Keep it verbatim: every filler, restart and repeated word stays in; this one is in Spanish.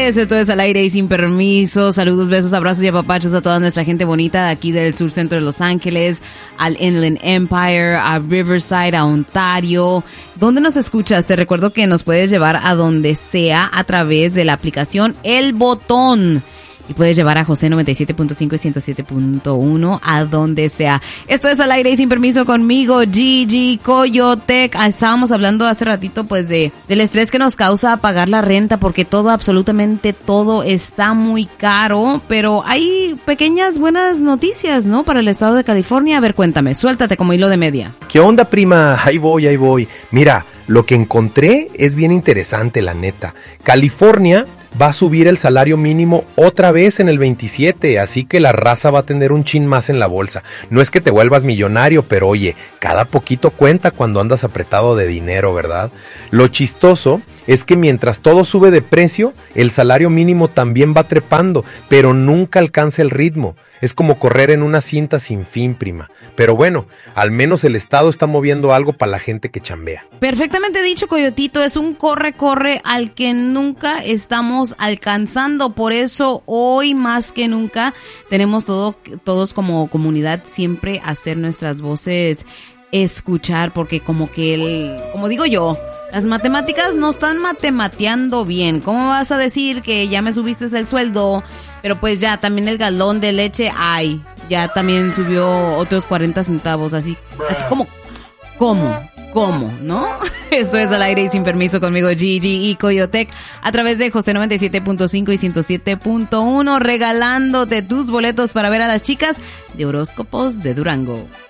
tardes, esto es Al Aire y Sin Permiso. Saludos, besos, abrazos y apapachos a toda nuestra gente bonita de aquí del sur centro de Los Ángeles, al Inland Empire, a Riverside, a Ontario. ¿Dónde nos escuchas? Te recuerdo que nos puedes llevar a donde sea a través de la aplicación El Botón. Y puedes llevar a José noventa y siete punto cinco y ciento siete punto uno a donde sea. Esto es Al Aire y Sin Permiso conmigo, Gigi Coyotec. Ah, estábamos hablando hace ratito pues de del estrés que nos causa pagar la renta porque todo, absolutamente todo está muy caro. Pero hay pequeñas buenas noticias, ¿no? Para el estado de California. A ver, cuéntame, suéltate como hilo de media. ¿Qué onda, prima? Ahí voy, ahí voy. Mira, lo que encontré es bien interesante, la neta. California va a subir el salario mínimo otra vez en el veintisiete, así que la raza va a tener un chin más en la bolsa. No es que te vuelvas millonario, pero oye, cada poquito cuenta cuando andas apretado de dinero, ¿verdad? Lo chistoso es que mientras todo sube de precio, el salario mínimo también va trepando, pero nunca alcanza el ritmo. Es como correr en una cinta sin fin, prima. Pero bueno, al menos el Estado está moviendo algo para la gente que chambea. Perfectamente dicho, Coyotito. Es un corre-corre al que nunca estamos alcanzando. Por eso, hoy más que nunca, tenemos todo, todos como comunidad siempre hacer nuestras voces escuchar. Porque como que, el, como digo yo, las matemáticas no están matemateando bien. ¿Cómo vas a decir que ya me subiste el sueldo? Pero pues ya, también el galón de leche, ay, ya también subió otros cuarenta centavos, así, así como, ¿cómo? ¿Cómo? ¿No? Esto es Al Aire y Sin Permiso conmigo, Gigi y Coyotec, a través de José noventa y siete punto cinco y ciento siete punto uno, regalándote tus boletos para ver a las chicas de Horóscopos de Durango.